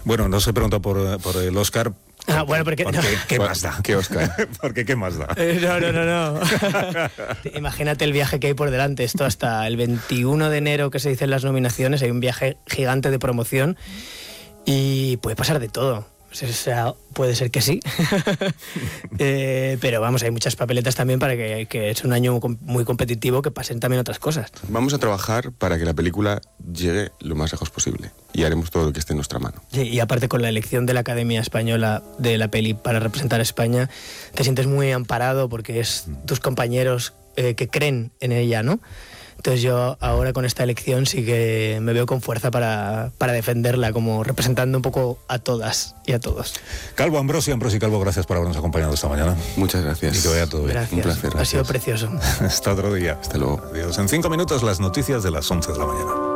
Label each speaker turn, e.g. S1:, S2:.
S1: Bueno, no se pregunta por el Oscar.
S2: Bueno, porque
S1: ¿Qué más da?
S3: ¿Qué Oscar?
S1: Porque ¿qué más da?
S2: No. Imagínate el viaje que hay por delante. Esto hasta el 21 de enero que se dicen las nominaciones, hay un viaje gigante de promoción y puede pasar de todo. O sea, puede ser que sí. Pero vamos, hay muchas papeletas también para que es un año muy competitivo, que pasen también otras cosas.
S3: Vamos a trabajar para que la película llegue lo más lejos posible y haremos todo lo que esté en nuestra mano.
S2: Sí, y aparte con la elección de la Academia Española de la peli para representar a España, te sientes muy amparado porque es tus compañeros que creen en ella, ¿no? Entonces yo ahora con esta elección sí que me veo con fuerza para defenderla, como representando un poco a todas y a todos.
S1: Calvo, Ambrosi Calvo, gracias por habernos acompañado esta mañana.
S3: Muchas gracias.
S1: Y que vaya todo bien.
S2: Gracias.
S3: Un placer.
S2: Ha sido precioso.
S1: Hasta otro día.
S3: Hasta luego.
S1: Adiós. En 5 minutos las noticias de las 11 de la mañana.